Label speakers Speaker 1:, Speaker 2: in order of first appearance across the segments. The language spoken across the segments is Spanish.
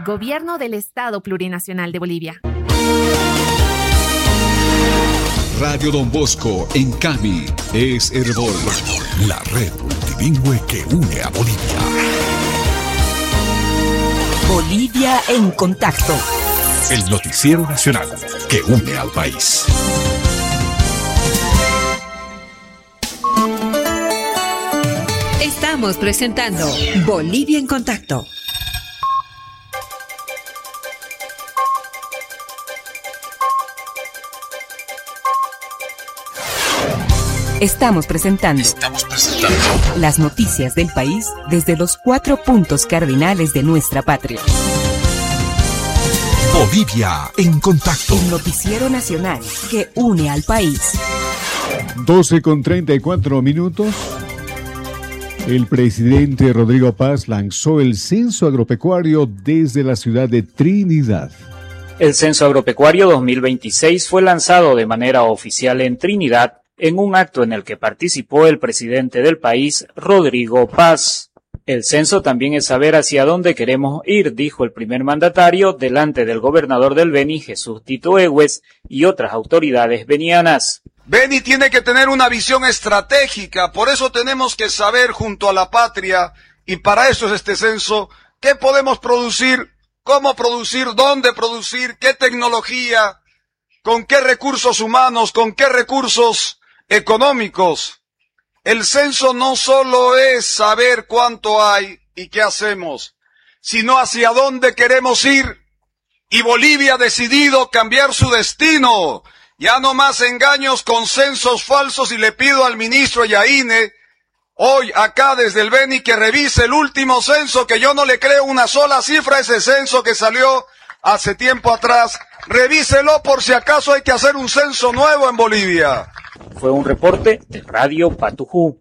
Speaker 1: Gobierno del Estado Plurinacional de Bolivia.
Speaker 2: Radio Don Bosco en Cami es Herbol, la red multilingüe que une a Bolivia.
Speaker 3: Bolivia en contacto.
Speaker 2: El noticiero nacional que une al país.
Speaker 3: Estamos presentando Bolivia en contacto. Estamos presentando las noticias del país desde los 4 puntos cardinales de nuestra patria.
Speaker 2: Bolivia en contacto.
Speaker 3: El noticiero nacional que une al país.
Speaker 4: 12:34. El presidente Rodrigo Paz lanzó el censo agropecuario desde la ciudad de Trinidad.
Speaker 5: El censo agropecuario 2026 fue lanzado de manera oficial en Trinidad en un acto en el que participó el presidente del país, Rodrigo Paz. El censo también es saber hacia dónde queremos ir, dijo el primer mandatario delante del gobernador del Beni, Jesús Tito Egues, y otras autoridades benianas.
Speaker 6: Beni tiene que tener una visión estratégica, por eso tenemos que saber junto a la patria, y para eso es este censo, qué podemos producir, cómo producir, dónde producir, qué tecnología, con qué recursos humanos, con qué recursos económicos. El censo no solo es saber cuánto hay y qué hacemos, sino hacia dónde queremos ir. Y Bolivia ha decidido cambiar su destino. Ya no más engaños con censos falsos, y le pido al ministro Yaine, hoy acá desde el Beni, que revise el último censo, que yo no le creo una sola cifra a ese censo que salió hace tiempo atrás. Revíselo por si acaso hay que hacer un censo nuevo en Bolivia.
Speaker 5: Fue un reporte de Radio Patujú.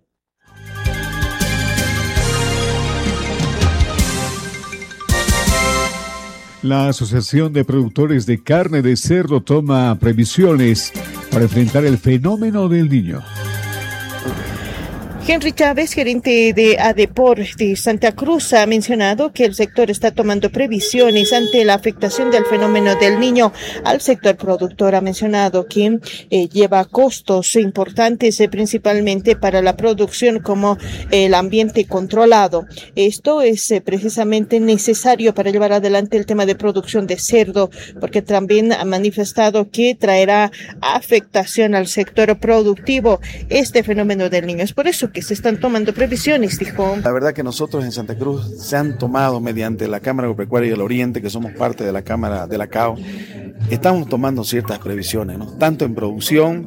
Speaker 4: La Asociación de Productores de Carne de Cerdo toma previsiones para enfrentar el fenómeno del Niño.
Speaker 7: Henry Chávez, gerente de ADEPOR de Santa Cruz, ha mencionado que el sector está tomando previsiones ante la afectación del fenómeno del Niño al sector productor. Ha mencionado que lleva costos importantes, principalmente para la producción, como el ambiente controlado. Esto es precisamente necesario para llevar adelante el tema de producción de cerdo, porque también ha manifestado que traerá afectación al sector productivo este fenómeno del Niño. Es por eso que se están tomando previsiones, dijo.
Speaker 8: La verdad que nosotros en Santa Cruz se han tomado mediante la Cámara Agropecuaria del Oriente, que somos parte de la Cámara de la CAO, estamos tomando ciertas previsiones, ¿no? Tanto en producción,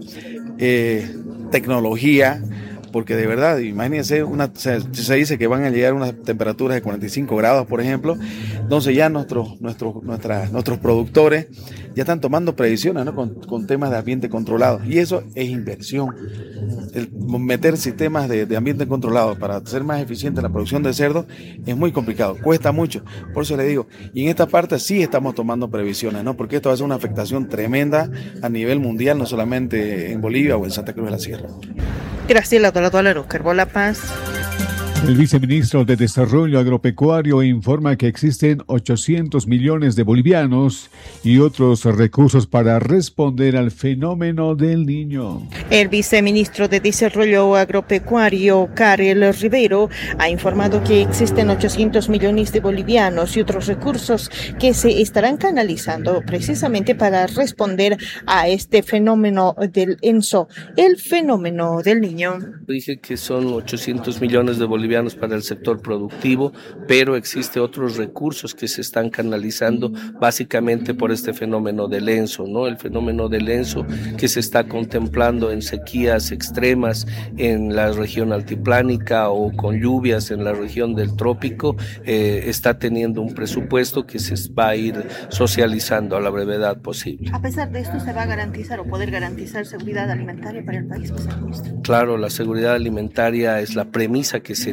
Speaker 8: tecnología, porque de verdad, imagínense, se dice que van a llegar unas temperaturas de 45 grados, por ejemplo, entonces ya nuestros productores ya están tomando previsiones, ¿no? con temas de ambiente controlado, y eso es inversión. El meter sistemas de ambiente controlado para ser más eficiente en la producción de cerdo es muy complicado, cuesta mucho, por eso le digo, y en esta parte sí estamos tomando previsiones, ¿no? Porque esto va a ser una afectación tremenda a nivel mundial, no solamente en Bolivia o en Santa Cruz de la Sierra.
Speaker 7: Graciela Doladolaro, Carbola Paz.
Speaker 4: El viceministro de Desarrollo Agropecuario informa que existen 800 millones de bolivianos y otros recursos para responder al fenómeno del Niño.
Speaker 7: El viceministro de Desarrollo Agropecuario, Karel Rivero, ha informado que existen 800 millones de bolivianos y otros recursos que se estarán canalizando precisamente para responder a este fenómeno del ENSO, el fenómeno del Niño.
Speaker 9: Dije que son 800 millones de bolivianos para el sector productivo, pero existe otros recursos que se están canalizando básicamente por este fenómeno del ENSO, ¿no? El fenómeno del ENSO que se está contemplando en sequías extremas en la región altiplánica o con lluvias en la región del trópico, está teniendo un presupuesto que se va a ir socializando a la brevedad posible.
Speaker 7: A pesar de esto, ¿se va a garantizar o poder garantizar seguridad alimentaria para el país?
Speaker 9: Claro, la seguridad alimentaria es la premisa que se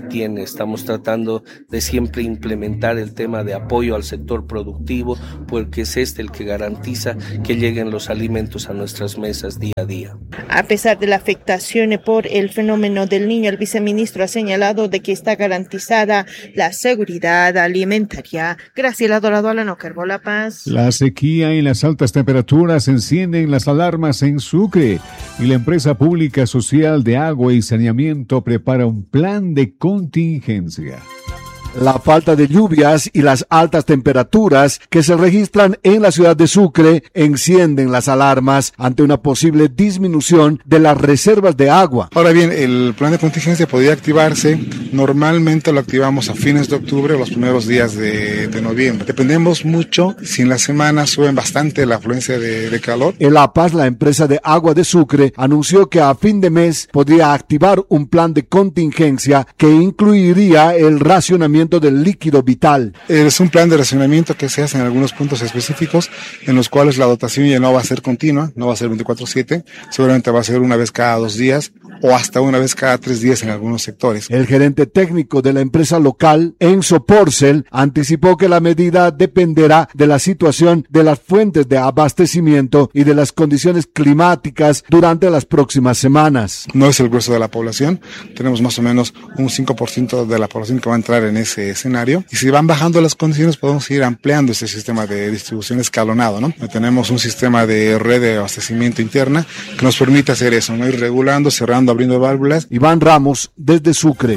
Speaker 9: tiene. Estamos tratando de siempre implementar el tema de apoyo al sector productivo, porque es el que garantiza que lleguen los alimentos a nuestras mesas día a día.
Speaker 7: A pesar de la afectación por el fenómeno del Niño, el viceministro ha señalado de que está garantizada la seguridad alimentaria. Graciela Dorado, Alano Carbo, La Paz.
Speaker 4: La sequía y las altas temperaturas encienden las alarmas en Sucre y la empresa pública social de agua y saneamiento prepara un plan de contingencia.
Speaker 10: La falta de lluvias y las altas temperaturas que se registran en la ciudad de Sucre encienden las alarmas ante una posible disminución de las reservas de agua.
Speaker 11: Ahora bien, el plan de contingencia podría activarse, normalmente lo activamos a fines de octubre o los primeros días de noviembre. Dependemos mucho, si en la semana suben bastante la afluencia de calor.
Speaker 10: En La Paz, la empresa de agua de Sucre anunció que a fin de mes podría activar un plan de contingencia que incluiría el racionamiento del líquido vital.
Speaker 11: Es un plan de racionamiento que se hace en algunos puntos específicos en los cuales la dotación ya no va a ser continua, no va a ser 24/7, seguramente va a ser una vez cada 2 días o hasta una vez cada 3 días en algunos sectores.
Speaker 10: El gerente técnico de la empresa local, Enzo Porcel, anticipó que la medida dependerá de la situación de las fuentes de abastecimiento y de las condiciones climáticas durante las próximas semanas.
Speaker 11: No es el grueso de la población, tenemos más o menos un 5% de la población que va a entrar en ese escenario, y si van bajando las condiciones podemos ir ampliando este sistema de distribución escalonado, ¿no? Tenemos un sistema de red de abastecimiento interna que nos permite hacer eso, ¿no? Ir regulando, cerrando, abriendo válvulas.
Speaker 10: Iván Ramos, desde Sucre.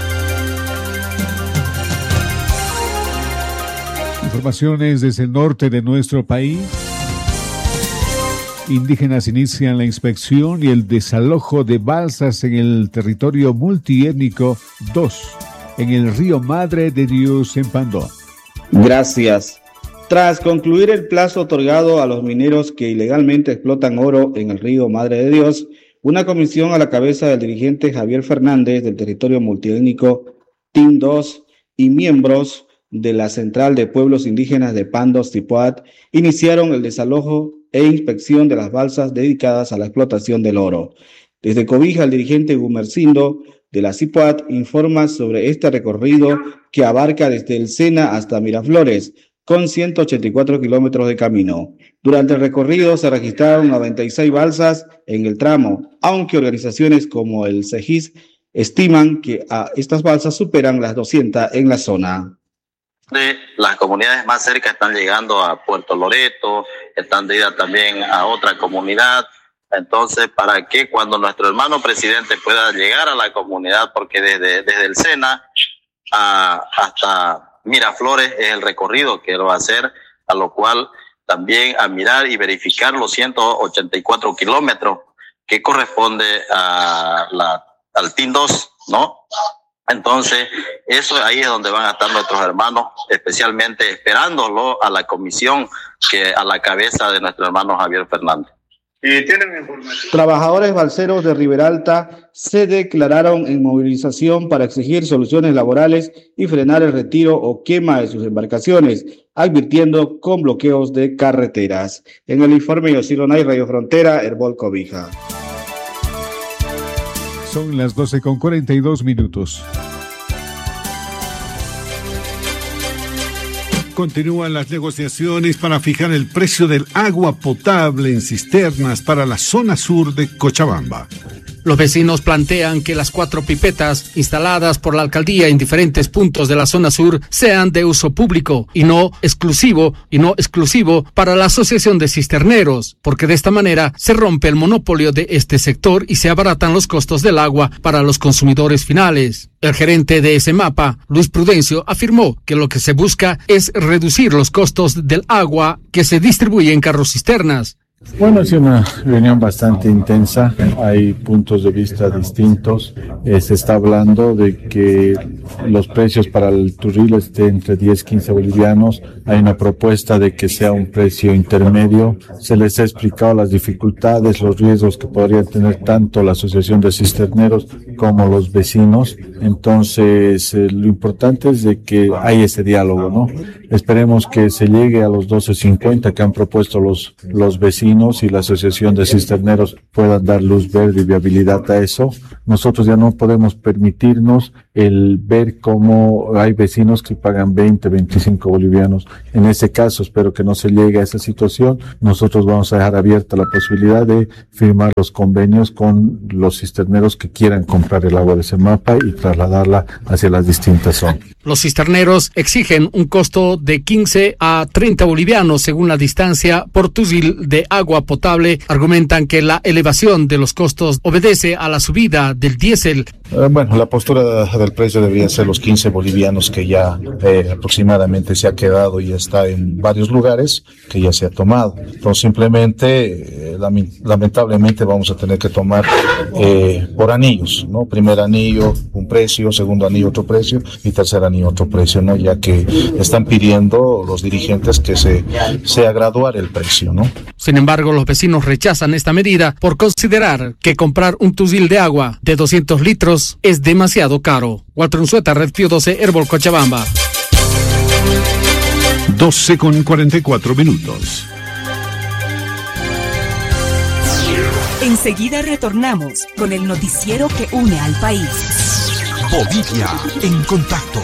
Speaker 4: Informaciones desde el norte de nuestro país. Indígenas inician la inspección y el desalojo de balsas en el territorio multiétnico 2, en el río Madre de Dios en Pandón.
Speaker 12: Gracias. Tras concluir el plazo otorgado a los mineros que ilegalmente explotan oro en el río Madre de Dios, una comisión a la cabeza del dirigente Javier Fernández del territorio multiétnico TIN 2 y miembros de la Central de Pueblos Indígenas de Pandos Zipuat iniciaron el desalojo e inspección de las balsas dedicadas a la explotación del oro. Desde Cobija, el dirigente Gumercindo de la Zipuat informa sobre este recorrido que abarca desde el Sena hasta Miraflores, con 184 kilómetros de camino. Durante el recorrido se registraron 96 balsas en el tramo, aunque organizaciones como el CEGIS estiman que a estas balsas superan las 200 en la zona.
Speaker 13: Las comunidades más cerca están llegando a Puerto Loreto, están de ida también a otra comunidad. Entonces, para que cuando nuestro hermano presidente pueda llegar a la comunidad, porque desde el Sena hasta Miraflores es el recorrido que lo va a hacer, a lo cual también a mirar y verificar los 184 kilómetros que corresponde al TIN 2, ¿no? Entonces, eso ahí es donde van a estar nuestros hermanos, especialmente esperándolo a la comisión que a la cabeza de nuestro hermano Javier Fernández.
Speaker 12: Trabajadores balseros de Riberalta se declararon en movilización para exigir soluciones laborales y frenar el retiro o quema de sus embarcaciones, advirtiendo con bloqueos de carreteras. En el informe Yosilonay, Radio Frontera, Herbol Cobija.
Speaker 4: Son las 12:42.
Speaker 14: Continúan las negociaciones para fijar el precio del agua potable en cisternas para la zona sur de Cochabamba.
Speaker 15: Los vecinos plantean que las 4 pipetas instaladas por la alcaldía en diferentes puntos de la zona sur sean de uso público y no exclusivo para la asociación de cisterneros, porque de esta manera se rompe el monopolio de este sector y se abaratan los costos del agua para los consumidores finales. El gerente de SEMAPA, Luis Prudencio, afirmó que lo que se busca es reducir los costos del agua que se distribuye en carros cisternas.
Speaker 16: Bueno, es una reunión bastante intensa, hay puntos de vista distintos, se está hablando de que los precios para el turril estén entre 10-15 bolivianos, hay una propuesta de que sea un precio intermedio, se les ha explicado las dificultades, los riesgos que podría tener tanto la Asociación de Cisterneros como los vecinos. Entonces, lo importante es de que hay ese diálogo, ¿no? Esperemos que se llegue a los 12.50 que han propuesto los vecinos y la Asociación de Cisterneros puedan dar luz verde y viabilidad a eso. Nosotros ya no podemos permitirnos el ver cómo hay vecinos que pagan 20, 25 bolivianos. En ese caso, espero que no se llegue a esa situación. Nosotros vamos a dejar abierta la posibilidad de firmar los convenios con los cisterneros que quieran comprar el agua de Semapa y trasladarla hacia las distintas zonas.
Speaker 15: Los cisterneros exigen un costo de 15 a 30 bolivianos según la distancia por tusil de agua potable. Argumentan que la elevación de los costos obedece a la subida del diésel.
Speaker 17: Bueno, la postura del precio debería ser los 15 bolivianos que ya aproximadamente se ha quedado y está en varios lugares que ya se ha tomado. Entonces simplemente, lamentablemente vamos a tener que tomar por anillos, ¿no? Primer anillo un precio, segundo anillo otro precio y tercer anillo otro precio, ¿no? Ya que están pidiendo los dirigentes que sea graduar el precio, ¿no?
Speaker 15: Sin embargo, los vecinos rechazan esta medida por considerar que comprar un tusil de agua de 200 litros es demasiado caro. Walter Unzueta, Red Pío 12, Herbol, Cochabamba.
Speaker 14: 12:44.
Speaker 3: Enseguida retornamos con el noticiero que une al país.
Speaker 2: Bolivia en contacto.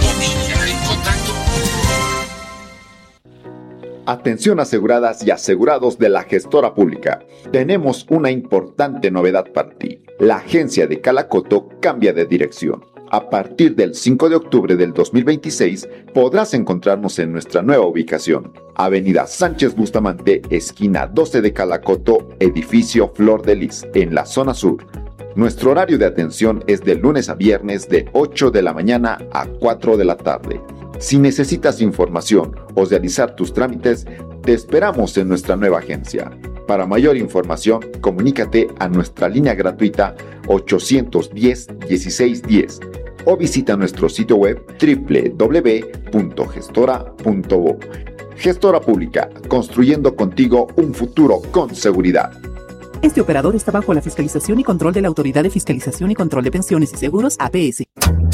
Speaker 18: Atención aseguradas y asegurados de la gestora pública. Tenemos una importante novedad para ti. La agencia de Calacoto cambia de dirección. A partir del 5 de octubre del 2026 podrás encontrarnos en nuestra nueva ubicación. Avenida Sánchez Bustamante, esquina 12 de Calacoto, edificio Flor de Lis, en la zona sur. Nuestro horario de atención es de lunes a viernes de 8 de la mañana a 4 de la tarde. Si necesitas información o realizar tus trámites, te esperamos en nuestra nueva agencia. Para mayor información, comunícate a nuestra línea gratuita 810-1610 o visita nuestro sitio web www.gestora.bo. Gestora Pública, construyendo contigo un futuro con seguridad.
Speaker 19: Este operador está bajo la fiscalización y control de la Autoridad de Fiscalización y Control de Pensiones y Seguros, APS.